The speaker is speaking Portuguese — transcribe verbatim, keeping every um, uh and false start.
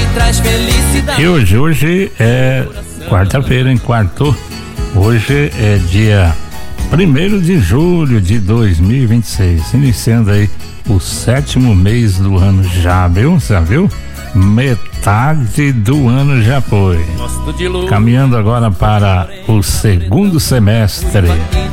traz felicidade. E hoje, hoje é quarta-feira, em quarto. Hoje é dia primeiro de julho de dois mil e vinte e seis, iniciando aí o sétimo mês do ano já, viu? Já viu? Metade do ano já foi. Caminhando agora para o segundo semestre.